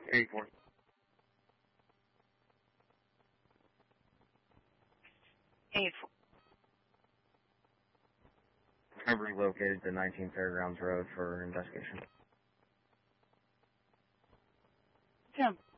84. I've relocated to 19 Fairgrounds Road for investigation. Tim.